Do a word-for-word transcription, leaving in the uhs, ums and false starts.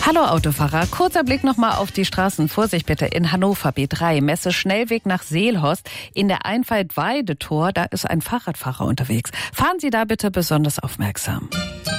Hallo Autofahrer, kurzer Blick nochmal auf die Straßen. Vorsicht bitte in Hannover B drei, Messe Schnellweg nach Seelhorst. In der Einfahrt Weidetor, da ist ein Fahrradfahrer unterwegs. Fahren Sie da bitte besonders aufmerksam.